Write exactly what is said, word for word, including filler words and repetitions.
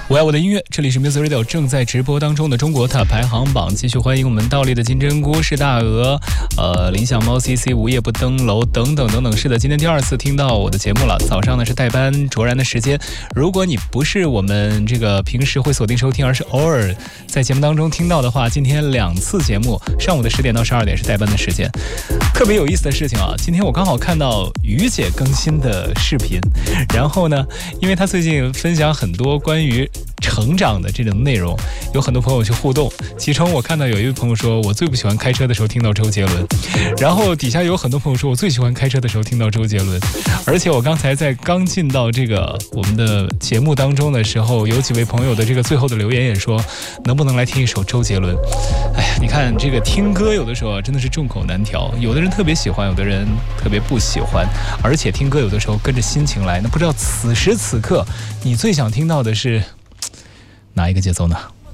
我爱我的音乐，这里是 Music Radio 正在直播当中的中国塔排行榜，继续欢迎我们倒立的金针菇是大鹅，呃，理想猫 C C 无夜不登楼等等等等。是的，今天第二次听到我的节目了。早上呢是代班卓然的时间，如果你不是我们这个平时会锁定收听，而是偶尔在节目当中听到的话，今天两次节目，上午的十点到十二点是代班的时间。特别有意思的事情啊，今天我刚好看到于姐更新的视频，然后呢，因为她最近分享很多关于成长的这种内容，有很多朋友去互动，其中我看到有一位朋友说我最不喜欢开车的时候听到周杰伦，然后底下有很多朋友说我最喜欢开车的时候听到周杰伦，而且我刚才在刚进到这个我们的节目当中的时候，有几位朋友的这个最后的留言也说能不能来听一首周杰伦。哎呀，你看这个听歌有的时候真的是众口难调，有的人特别喜欢，有的人特别不喜欢，而且听歌有的时候跟着心情来，那不知道此时此刻你最想听到的是哪一个节奏呢？